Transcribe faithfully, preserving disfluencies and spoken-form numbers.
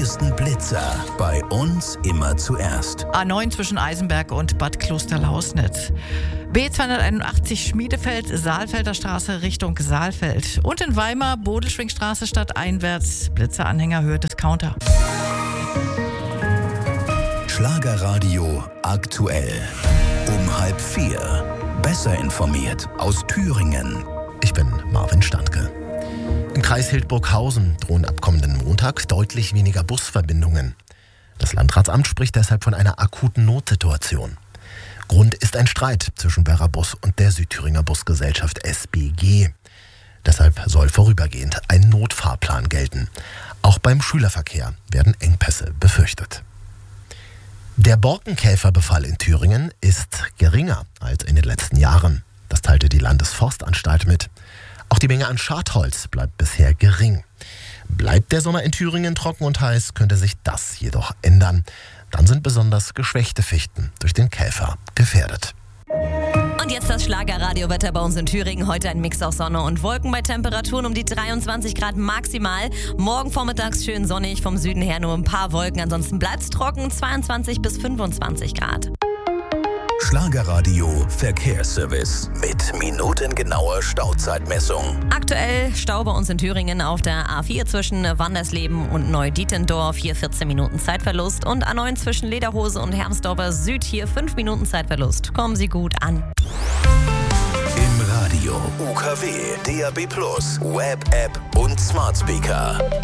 lautesten Blitzer. Bei uns immer zuerst. A neun zwischen Eisenberg und Bad Klosterlausnitz. B zweihunderteinundachtzig Schmiedefeld, Saalfelder Straße Richtung Saalfeld. Und in Weimar, Bodelschwingstraße stadteinwärts, Blitzeranhänger Höhe Discounter. Schlagerradio aktuell. Um halb vier. Besser informiert aus Thüringen. Ich bin Marvin Standke. Im Kreis Hildburghausen drohen ab kommenden Montag deutlich weniger Busverbindungen. Das Landratsamt spricht deshalb von einer akuten Notsituation. Grund ist ein Streit zwischen Werra Bus und der Südthüringer Busgesellschaft S B G. Deshalb soll vorübergehend ein Notfahrplan gelten. Auch beim Schülerverkehr werden Engpässe befürchtet. Der Borkenkäferbefall in Thüringen ist geringer als in den letzten Jahren. Das teilte die Landesforstanstalt mit. Auch die Menge an Schadholz bleibt bisher gering. Bleibt der Sommer in Thüringen trocken und heiß, könnte sich das jedoch ändern. Dann sind besonders geschwächte Fichten durch den Käfer gefährdet. Und jetzt das Schlagerradiowetter bei uns in Thüringen. Heute ein Mix aus Sonne und Wolken bei Temperaturen um die dreiundzwanzig Grad maximal. Morgen vormittags schön sonnig, vom Süden her nur ein paar Wolken. Ansonsten bleibt's trocken, zweiundzwanzig bis fünfundzwanzig Grad. Schlagerradio Verkehrsservice mit minutengenauer Stauzeitmessung. Aktuell Stau bei uns in Thüringen auf der A vier zwischen Wandersleben und Neudietendorf. Hier vierzehn Minuten Zeitverlust. Und A neun zwischen Lederhose und Hermsdorfer Süd. Hier fünf Minuten Zeitverlust. Kommen Sie gut an. Im Radio, U K W, D A B plus, Web-App und Smart Speaker.